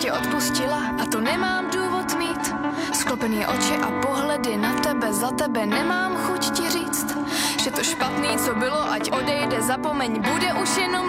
ti odpustila a to nemám důvod mít. Sklopený oči a pohledy na tebe, za tebe nemám chuť ti říct, že to špatný, co bylo, ať odejde, zapomeň, bude už jenom